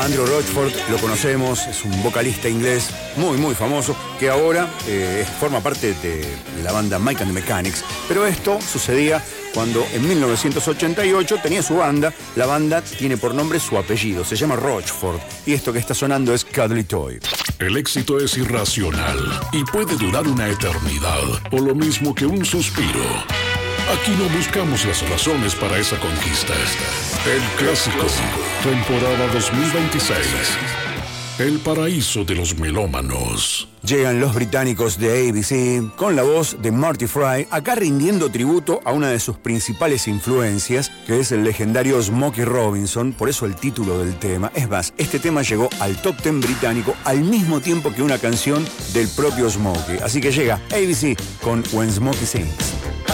A Andrew Rochford lo conocemos, es un vocalista inglés muy famoso que ahora forma parte de la banda Mike and the Mechanics, pero esto sucedía cuando en 1988 tenía su banda. La banda tiene por nombre su apellido, se llama Rochford, y esto que está sonando es Cuddly Toy. El éxito es irracional y puede durar una eternidad, o lo mismo que un suspiro. Aquí no buscamos las razones para esa conquista. El clásico, temporada 2026. El paraíso de los melómanos. Llegan los británicos de ABC con la voz de Marty Fry, acá rindiendo tributo a una de sus principales influencias, que es el legendario Smokey Robinson, por eso el título del tema. Es más, este tema llegó al top 10 británico al mismo tiempo que una canción del propio Smokey. Así que llega ABC con When Smokey Sings.